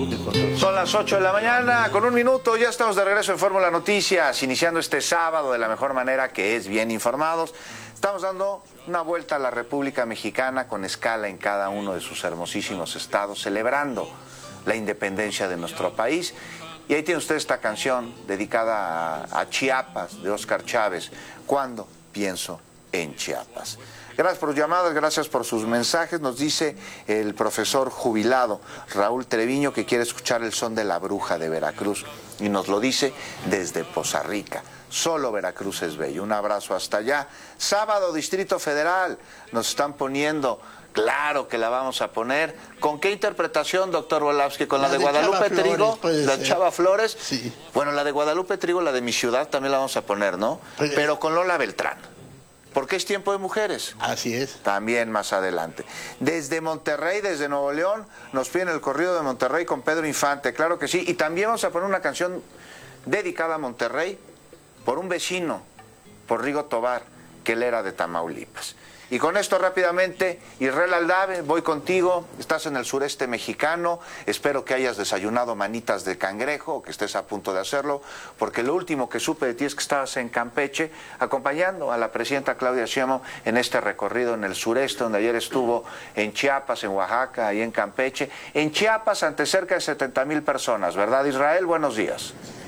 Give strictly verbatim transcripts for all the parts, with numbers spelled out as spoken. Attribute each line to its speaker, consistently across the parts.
Speaker 1: público. Entonces.
Speaker 2: Son las ocho de la mañana, con un minuto, ya estamos de regreso en Fórmula Noticias, iniciando este sábado de la mejor manera, que es bien informados. Estamos dando una vuelta a la República Mexicana con escala en cada uno de sus hermosísimos estados, celebrando la independencia de nuestro país. Y ahí tiene usted esta canción dedicada a, a Chiapas, de Óscar Chávez, Cuando pienso en Chiapas. Gracias por sus llamadas, gracias por sus mensajes. Nos dice el profesor jubilado Raúl Treviño que quiere escuchar el son de la bruja de Veracruz, y nos lo dice desde Poza Rica. Solo Veracruz es bello. Un abrazo hasta allá. Sábado, Distrito Federal, nos están poniendo, claro que la vamos a poner. ¿Con qué interpretación, doctor Volavsky? ¿Con la, la de, de Guadalupe Chava Trigo? Flores, ¿La de Chava Flores?
Speaker 1: Sí.
Speaker 2: Bueno, la de Guadalupe Trigo, la de Mi Ciudad, también la vamos a poner, ¿no? Pues, pero con Lola Beltrán. Porque es tiempo de mujeres.
Speaker 1: Así es.
Speaker 2: También más adelante. Desde Monterrey, desde Nuevo León, nos piden el corrido de Monterrey con Pedro Infante, claro que sí. Y también vamos a poner una canción dedicada a Monterrey por un vecino, por Rigo Tobar, que él era de Tamaulipas. Y con esto rápidamente, Israel Aldave, voy contigo, estás en el sureste mexicano, espero que hayas desayunado manitas de cangrejo, o que estés a punto de hacerlo, porque lo último que supe de ti es que estabas en Campeche, acompañando a la presidenta Claudia Sheinbaum en este recorrido en el sureste, donde ayer estuvo en Chiapas, en Oaxaca y en Campeche. En Chiapas, ante cerca de setenta mil personas, ¿verdad, Israel? Buenos días.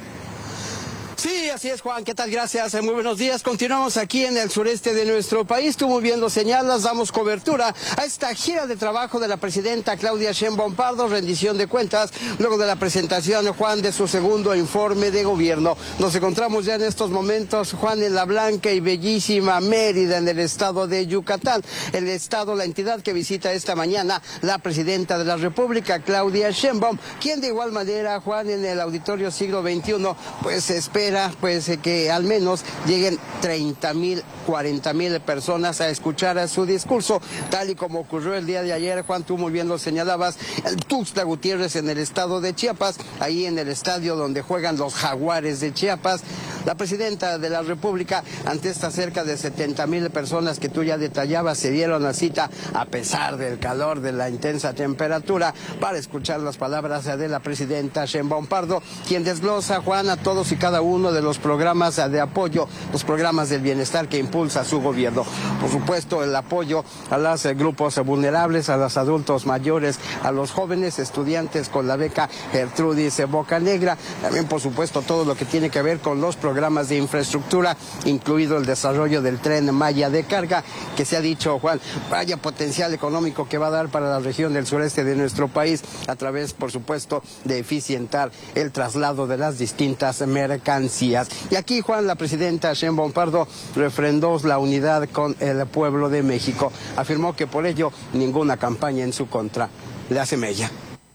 Speaker 3: Sí, así es, Juan. ¿Qué tal? Gracias. Muy buenos días. Continuamos aquí en el sureste de nuestro país. Tú muy bien lo señalas, damos cobertura a esta gira de trabajo de la presidenta Claudia Sheinbaum Pardo, rendición de cuentas, luego de la presentación, Juan, de su segundo informe de gobierno. Nos encontramos ya en estos momentos, Juan, en la blanca y bellísima Mérida, en el estado de Yucatán. El estado, la entidad que visita esta mañana la presidenta de la República, Claudia Sheinbaum, quien de igual manera, Juan, en el Auditorio Siglo veintiuno, pues espera pues que al menos lleguen treinta mil, cuarenta mil personas a escuchar a su discurso, tal y como ocurrió el día de ayer, Juan, tú muy bien lo señalabas, en Tuxtla Gutiérrez, en el estado de Chiapas, ahí en el estadio donde juegan los Jaguares de Chiapas. La presidenta de la República, ante estas cerca de setenta mil personas que tú ya detallabas, se dieron la cita a pesar del calor, de la intensa temperatura, para escuchar las palabras de la presidenta Sheinbaum Pardo, quien desglosa, Juan, a todos y cada uno de los programas de apoyo, los programas del bienestar que impulsa su gobierno. Por supuesto, el apoyo a los grupos vulnerables, a los adultos mayores, a los jóvenes estudiantes con la beca Gertrudis Bocanegra, también por supuesto todo lo que tiene que ver con los programas de infraestructura, incluido el desarrollo del Tren Maya de carga, que se ha dicho, Juan, vaya potencial económico que va a dar para la región del sureste de nuestro país, a través, por supuesto, de eficientar el traslado de las distintas mercancías. Y aquí, Juan, la presidenta Sheinbaum Pardo refrendó la unidad con el pueblo de México. Afirmó que por ello ninguna campaña en su contra le hace mella.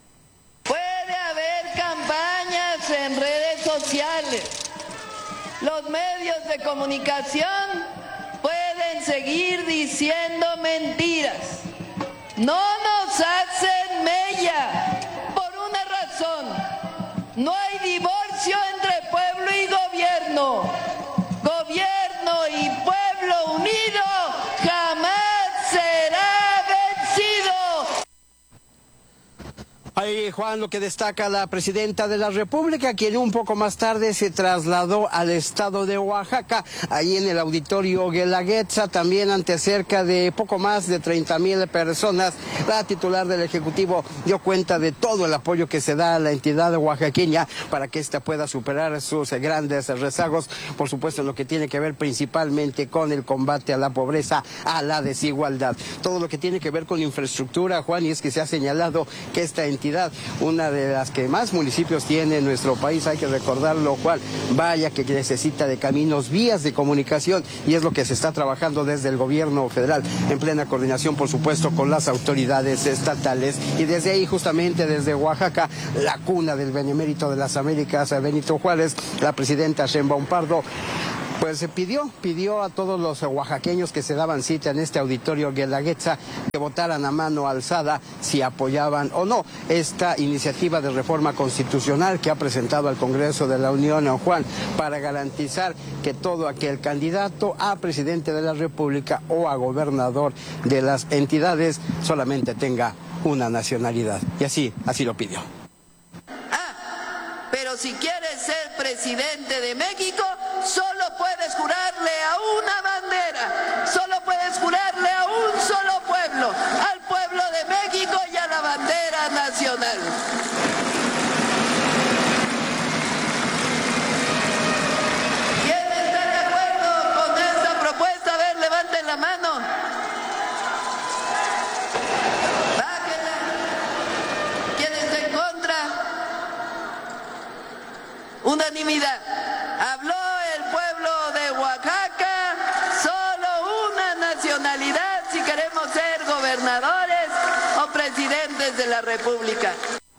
Speaker 4: Puede haber campañas en redes sociales. Los medios de comunicación pueden seguir diciendo mentiras. No nos hacen mella por una razón. No hay divorcio entre pueblo y gobierno. Gobierno y pueblo unido jamás será vencido.
Speaker 3: Ahí, Juan, lo que destaca la presidenta de la República, quien un poco más tarde se trasladó al estado de Oaxaca, ahí en el auditorio Guelaguetza, también ante cerca de poco más de treinta mil personas. La titular del Ejecutivo dio cuenta de todo el apoyo que se da a la entidad oaxaqueña para que ésta pueda superar sus grandes rezagos, por supuesto en lo que tiene que ver principalmente con el combate a la pobreza, a la desigualdad. Todo lo que tiene que ver con infraestructura, Juan, y es que se ha señalado que esta entidad entidad, una de las que más municipios tiene en nuestro país, hay que recordarlo, Juan, vaya que necesita de caminos, vías de comunicación, y es lo que se está trabajando desde el gobierno federal, en plena coordinación, por supuesto, con las autoridades estatales, y desde ahí, justamente desde Oaxaca, la cuna del benemérito de las Américas, Benito Juárez, la presidenta Sheinbaum Pardo, pues se pidió, pidió a todos los oaxaqueños que se daban cita en este auditorio Guelaguetza que votaran a mano alzada si apoyaban o no esta iniciativa de reforma constitucional que ha presentado al Congreso de la Unión, Juan, para garantizar que todo aquel candidato a presidente de la República o a gobernador de las entidades solamente tenga una nacionalidad. Y así, así lo pidió.
Speaker 4: Pero si quieres ser presidente de México, solo puedes jurarle a una bandera, solo puedes jurarle a un solo pueblo, al pueblo de México y a la bandera nacional. ¿Quién está de acuerdo con esta propuesta? A ver, levanten la mano. Bájenla. ¿Quién está en contra? Unanimidad. Habló el pueblo de Oaxaca, solo una nacionalidad si queremos ser gobernadores o presidentes de la República.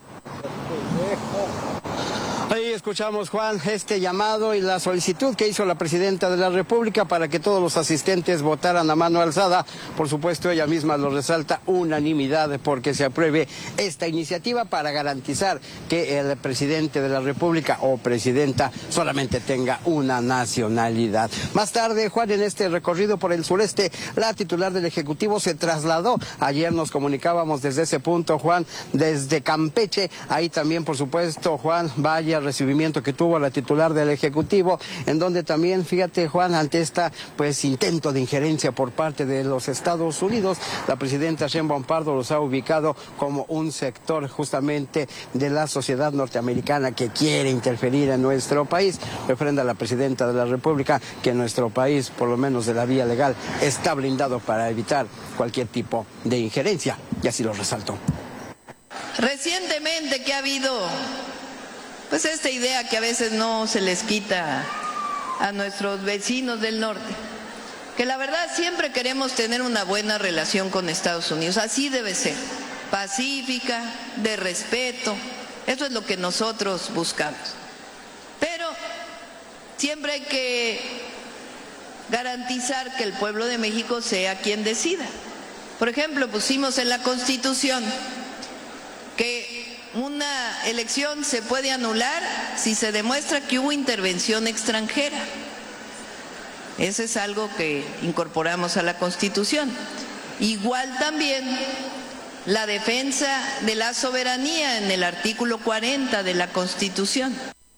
Speaker 3: Ahí escuchamos, Juan, este llamado y la solicitud que hizo la presidenta de la República para que todos los asistentes votaran a mano alzada. Por supuesto, ella misma lo resalta, unanimidad porque se apruebe esta iniciativa para garantizar que el presidente de la República o presidenta solamente tenga una nacionalidad. Más tarde, Juan, en este recorrido por el sureste, la titular del Ejecutivo se trasladó. Ayer nos comunicábamos desde ese punto, Juan, desde Campeche. Ahí también, por supuesto, Juan, vaya recibimiento que tuvo la titular del Ejecutivo, en donde también, fíjate, Juan, ante esta pues intento de injerencia por parte de los Estados Unidos, la presidenta Sheinbaum Pardo los ha ubicado como un sector justamente de la sociedad norteamericana que quiere interferir en nuestro país. Refrenda la presidenta de la República que nuestro país, por lo menos de la vía legal, está blindado para evitar cualquier tipo de injerencia, y así lo resaltó.
Speaker 4: Recientemente que ha habido pues esta idea que a veces no se les quita a nuestros vecinos del norte, que la verdad siempre queremos tener una buena relación con Estados Unidos, así debe ser, pacífica, de respeto, eso es lo que nosotros buscamos. Pero siempre hay que garantizar que el pueblo de México sea quien decida. Por ejemplo, pusimos en la Constitución que una elección se puede anular si se demuestra que hubo intervención extranjera. Eso es algo que incorporamos a la Constitución. Igual también la defensa de la soberanía en el artículo cuarenta de la Constitución.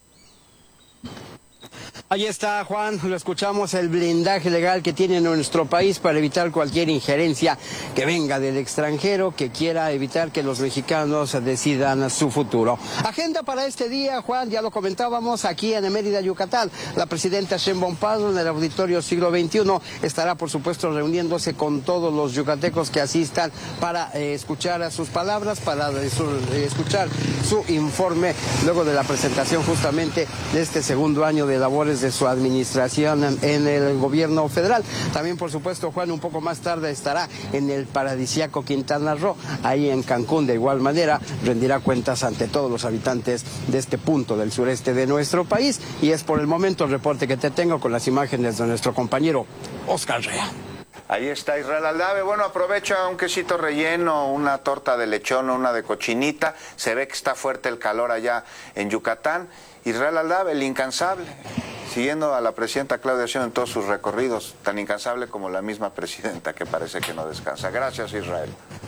Speaker 3: Ahí está, Juan, lo escuchamos, el blindaje legal que tiene nuestro país para evitar cualquier injerencia que venga del extranjero, que quiera evitar que los mexicanos decidan su futuro. Agenda para este día, Juan, ya lo comentábamos, aquí en Mérida, Yucatán. La presidenta Sheinbaum Pardo en el Auditorio Siglo veintiuno estará, por supuesto, reuniéndose con todos los yucatecos que asistan para eh, escuchar a sus palabras, para eh, su, eh, escuchar su informe luego de la presentación justamente de este segundo año de labores de su administración en el gobierno federal. También, por supuesto, Juan, un poco más tarde estará en el paradisíaco Quintana Roo, ahí en Cancún. De igual manera, rendirá cuentas ante todos los habitantes de este punto del sureste de nuestro país. Y es por el momento el reporte que te tengo con las imágenes de nuestro compañero Oscar Rea.
Speaker 2: Ahí está Israel Aldave. Bueno, aprovecha un quesito relleno, una torta de lechón o una de cochinita. Se ve que está fuerte el calor allá en Yucatán. Israel Aldave, el incansable, siguiendo a la presidenta Claudia Sheinbaum en todos sus recorridos, tan incansable como la misma presidenta, que parece que no descansa. Gracias, Israel.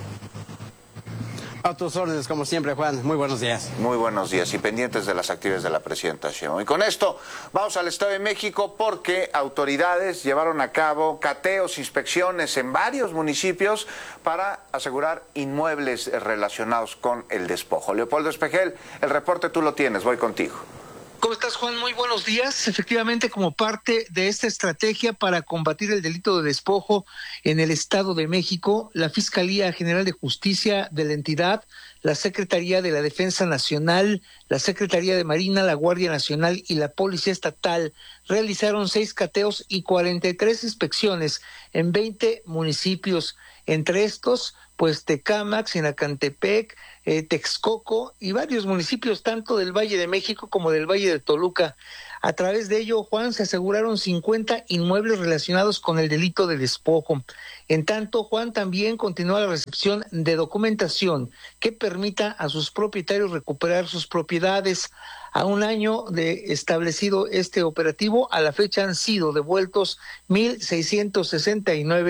Speaker 3: A tus órdenes, como siempre, Juan. Muy buenos días.
Speaker 2: Muy buenos días y pendientes de las actividades de la presidenta Sheinbaum. Y con esto vamos al Estado de México porque autoridades llevaron a cabo cateos, inspecciones en varios municipios para asegurar inmuebles relacionados con el despojo. Leopoldo Espejel, el reporte tú lo tienes, voy contigo.
Speaker 1: ¿Cómo estás, Juan? Muy buenos días. Efectivamente, como parte de esta estrategia para combatir el delito de despojo en el Estado de México, la Fiscalía General de Justicia de la entidad, la Secretaría de la Defensa Nacional, la Secretaría de Marina, la Guardia Nacional y la Policía Estatal realizaron seis cateos y cuarenta y tres inspecciones en veinte municipios. Entre estos, pues Tecámac, Sinacantepec, eh, Texcoco y varios municipios tanto del Valle de México como del Valle de Toluca. A través de ello, Juan, se aseguraron cincuenta inmuebles relacionados con el delito de despojo. En tanto, Juan, también continúa la recepción de documentación que permita a sus propietarios recuperar sus propiedades. A un año de establecido este operativo, a la fecha han sido devueltos mil seiscientos sesenta y nueve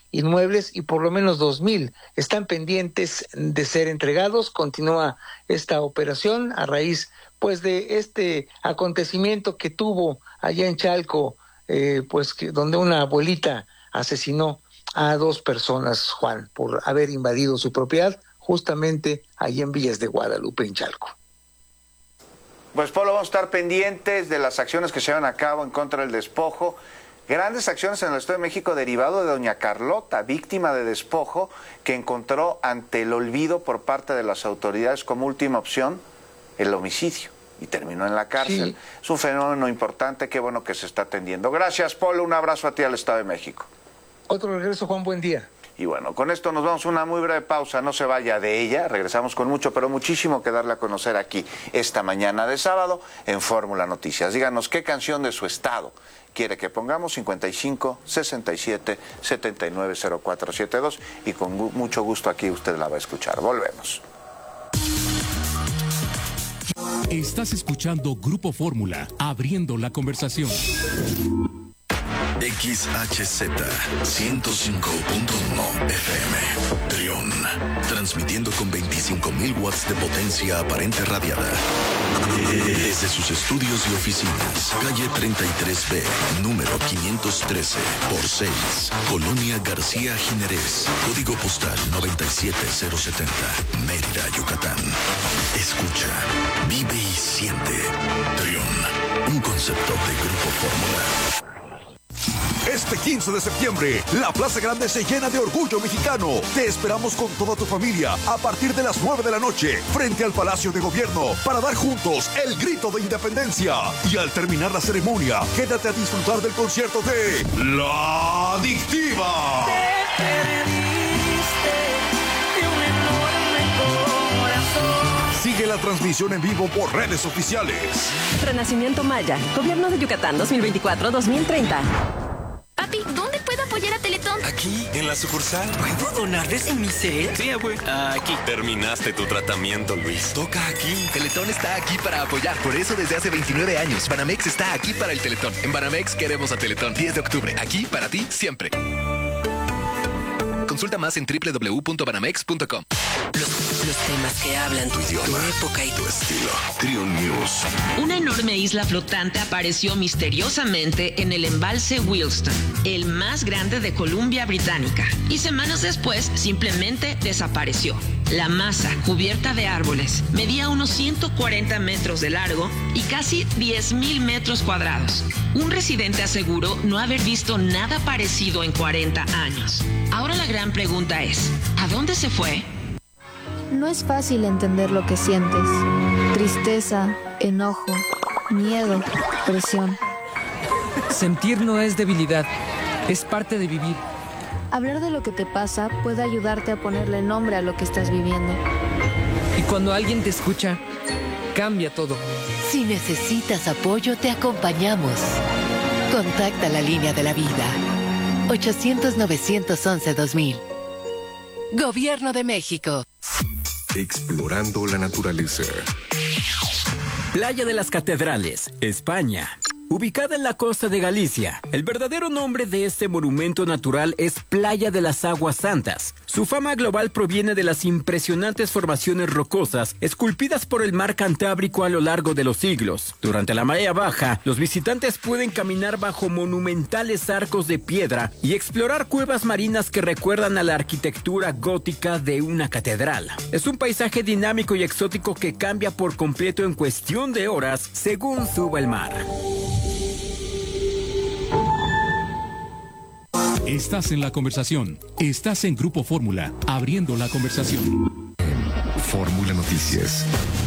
Speaker 1: inmuebles y por lo menos dos mil están pendientes de ser entregados. Continúa esta operación a raíz pues de este acontecimiento que tuvo allá en Chalco, eh, pues que, donde una abuelita asesinó a dos personas, Juan, por haber invadido su propiedad justamente allí en Villas de Guadalupe, en Chalco.
Speaker 2: Pues Polo, vamos a estar pendientes de las acciones que se llevan a cabo en contra del despojo. Grandes acciones en el Estado de México derivado de doña Carlota, víctima de despojo, que encontró ante el olvido por parte de las autoridades como última opción el homicidio y terminó en la cárcel. Sí. Es un fenómeno importante, qué bueno que se está atendiendo. Gracias, Polo, un abrazo a ti al Estado de México.
Speaker 1: Otro regreso, Juan, buen día.
Speaker 2: Y bueno, con esto nos vamos a una muy breve pausa, no se vaya de ella, regresamos con mucho, pero muchísimo que darle a conocer aquí esta mañana de sábado en Fórmula Noticias. Díganos qué canción de su estado quiere que pongamos, cincuenta y cinco, sesenta y siete, setenta y nueve, cero cuatro setenta y dos, y con mucho gusto aquí usted la va a escuchar. Volvemos.
Speaker 5: Estás escuchando Grupo Fórmula, abriendo la conversación.
Speaker 6: X H Z ciento cinco punto uno F M Trión, transmitiendo con veinticinco mil watts de potencia aparente radiada desde sus estudios y oficinas, calle treinta y tres B, número quinientos trece por seis, Colonia García Jiménez, código postal noventa y siete cero setenta, Mérida, Yucatán. Escucha, vive y siente. Trión, un concepto de Grupo Fórmula.
Speaker 7: Este quince de septiembre, la Plaza Grande se llena de orgullo mexicano. Te esperamos con toda tu familia a partir de las nueve de la noche, frente al Palacio de Gobierno, para dar juntos el grito de independencia. Y al terminar la ceremonia, quédate a disfrutar del concierto de La Adictiva.
Speaker 8: Te perdiste de un enorme corazón.
Speaker 7: Sigue la transmisión en vivo por redes oficiales.
Speaker 9: Renacimiento Maya, Gobierno de Yucatán dos mil veinticuatro a dos mil treinta.
Speaker 10: Papi, ¿dónde puedo apoyar a Teletón?
Speaker 11: Aquí, en la sucursal.
Speaker 8: ¿Puedo donarles en mi cel?
Speaker 11: Sí, abue. Aquí. Terminaste tu tratamiento, Luis.
Speaker 12: Toca aquí. Teletón está aquí para apoyar. Por eso desde hace veintinueve años, Banamex está aquí para el Teletón. En Banamex queremos a Teletón. diez de octubre. Aquí para ti, siempre. Consulta más en doble u doble u doble u punto banamex punto com.
Speaker 8: Los, los temas que hablan tu idioma, tu época y tu estilo.
Speaker 6: Trión News.
Speaker 13: Una enorme isla flotante apareció misteriosamente en el embalse Williston, el más grande de Columbia Británica, y semanas después simplemente desapareció. La masa, cubierta de árboles, medía unos ciento cuarenta metros de largo y casi diez mil metros cuadrados. Un residente aseguró no haber visto nada parecido en cuarenta años. Ahora la gran pregunta es, ¿a dónde se fue?
Speaker 14: No es fácil entender lo que sientes. Tristeza, enojo, miedo, presión.
Speaker 15: Sentir no es debilidad, es parte de vivir.
Speaker 14: Hablar de lo que te pasa puede ayudarte a ponerle nombre a lo que estás viviendo.
Speaker 15: Y cuando alguien te escucha, cambia todo.
Speaker 16: Si necesitas apoyo, te acompañamos. Contacta la línea de la vida. ochocientos, novecientos once, dos mil. Gobierno de México.
Speaker 6: Explorando la naturaleza.
Speaker 17: Playa de las Catedrales, España. Ubicada en la costa de Galicia, el verdadero nombre de este monumento natural es Playa de las Aguas Santas. Su fama global proviene de las impresionantes formaciones rocosas esculpidas por el mar Cantábrico a lo largo de los siglos. Durante la marea baja, los visitantes pueden caminar bajo monumentales arcos de piedra y explorar cuevas marinas que recuerdan a la arquitectura gótica de una catedral. Es un paisaje dinámico y exótico que cambia por completo en cuestión de horas según suba el mar.
Speaker 5: Estás en la conversación. Estás en Grupo Fórmula, abriendo la conversación.
Speaker 6: Fórmula Noticias.